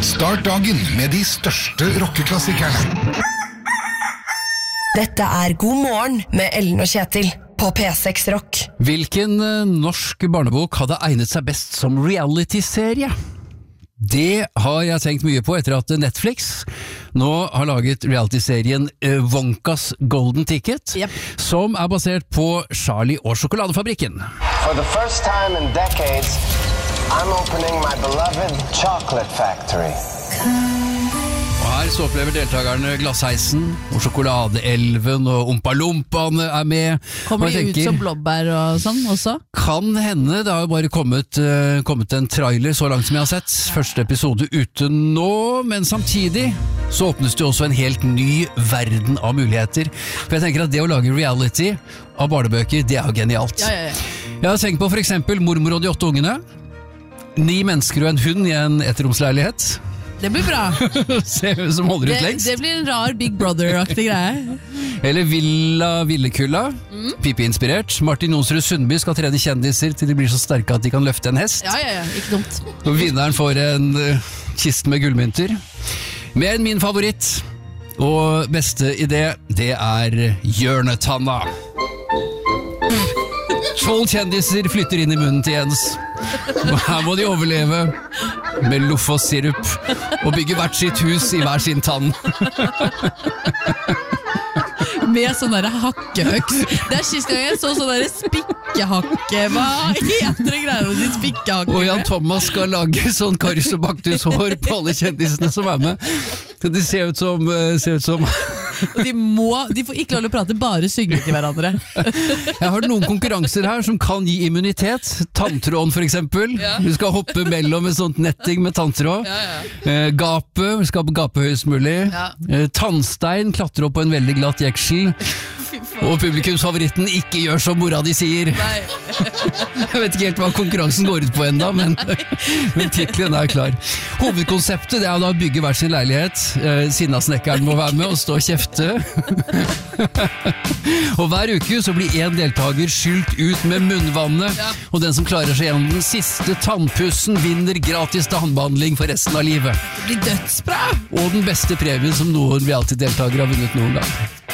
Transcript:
Start dagen med de største rockeklassikerne. Dette God morgen med Ellen og Kjetil på P6 Rock. Hvilken norsk barnebok hadde egnet seg best som reality-serie? Det har jeg tenkt mye på etter at Netflix nå har laget reality-serien Wonkas Golden Ticket, som basert på Charlie og sjokoladefabrikken. For the first time in decades, I'm opening my beloved chocolate factory. Og her så opplever deltakerne glassheisen, og sjokoladeelven og Ompa-Lompaene med. Kommer de ut som blåbær og sånn også? Kan hende, det har jo bare kommet en trailer så langt som jeg har sett. Første episode ute nå, men samtidig så åpnes det også en helt ny verden av muligheter. For jeg tenker at det å lage reality av barnebøker, det jo genialt. Ja. Jeg har tenkt på for eksempel Mormor og de 8 ungene, 9 mennesker og en hund i en etterromsleilighet. Det blir bra. Se hvem som holder ut lengst. Det blir en rar Big Brother-aktig greie. Eller Villa Villekulla, Pippi-inspirert. Martin Jonsrud Sundby skal trene kjendiser til de blir så sterke at de kan løfte en hest. Ja, ikke dumt. Og vinneren får en kiste med gullmynter. Men min favoritt og beste idé, det Hjørnetanna. 12 kjendiser flytter inn i munnen til Jens. Her må de overleve med loff og sirup og bygge hvert sitt hus i hver sin tann. Med sånn der hakkeøks. Det sist gang jeg så sånn der spikkehakke. Hva heter det greier med de spikkehakke? Og Jan Thomas skal lage sånn Karius og Baktus hår på alle kjendisene som med. De ser ut som Og de får ikke lov å prate, bare synge til hverandre. Jeg har noen konkurranser her som kan gi immunitet. Tanntråden for eksempel. Du skal hoppe mellom et sånt netting med tanntråd. Gapet, du skal gape høyest mulig. Tannstein, klatre opp på en veldig glatt jeksel. Og publikumsfavoritten ikke gjør som mora di sier. Jeg vet ikke helt hva konkurransen går ut på enda, men titlen klar. Hovedkonseptet det da å bygge hver sin leilighet. Sinnasnekkeren må være med og stå og kjefte. Og hver uke så blir en deltaker skylt ut med munnvannet, og den som klarer seg gjennom den siste tannpussen vinner gratis tannbehandling for resten av livet. Det blir dødsbra! Og den beste premien som noen reality-deltaker har vunnet noen gang.